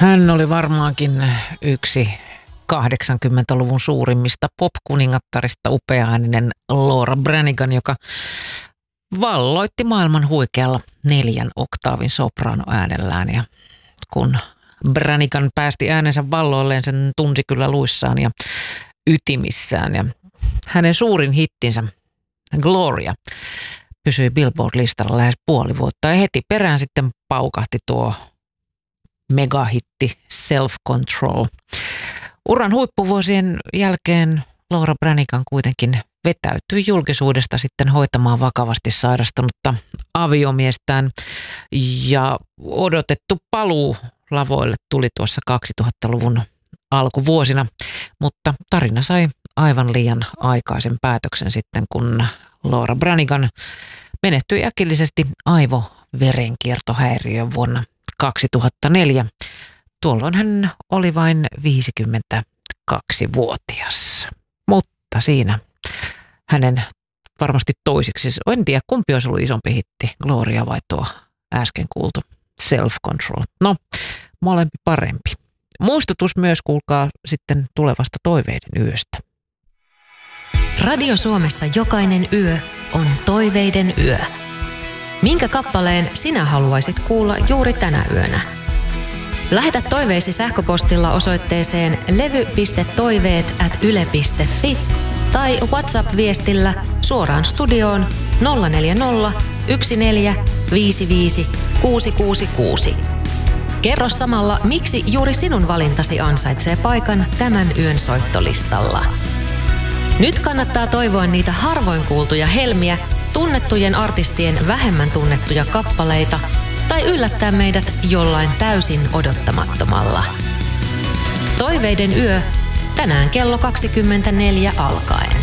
Hän oli varmaankin yksi 80-luvun suurimmista pop-kuningattarista, upeaääninen Laura Branigan, joka valloitti maailman huikealla 4 oktaavin sopraanoäänellään. Ja kun Branigan päästi äänensä valloilleen, sen tunsi kyllä luissaan ja ytimissään. Ja hänen suurin hittinsä, Gloria, pysyi Billboard-listalla lähes puoli vuotta ja heti perään sitten paukahti tuo megahitti Self Control. Uran huippuvuosien jälkeen Laura Branigan kuitenkin vetäytyi julkisuudesta sitten hoitamaan vakavasti sairastunutta aviomiestään ja odotettu paluu lavoille tuli tuossa 2000-luvun alkuvuosina, mutta tarina sai aivan liian aikaisen päätöksen sitten, kun Laura Branigan menehtyi äkillisesti aivoverenkiertohäiriöön vuonna 2004. Tuolloin hän oli vain 52-vuotias, mutta siinä hänen varmasti toisiksi, en tiedä kumpi olisi ollut isompi hitti, Gloria vai tuo äsken kuultu Self Control. No, molempi parempi. Muistutus myös, kuulkaa, sitten tulevasta toiveiden yöstä. Radio Suomessa jokainen yö on toiveiden yö. Minkä kappaleen sinä haluaisit kuulla juuri tänä yönä? Lähetä toiveisi sähköpostilla osoitteeseen levy.toiveet@yle.fi tai WhatsApp-viestillä suoraan studioon 040 1455 666. Kerro samalla, miksi juuri sinun valintasi ansaitsee paikan tämän yön soittolistalla. Nyt kannattaa toivoa niitä harvoin kuultuja helmiä, tunnettujen artistien vähemmän tunnettuja kappaleita tai yllättää meidät jollain täysin odottamattomalla. Toiveiden yö tänään kello 24 alkaen.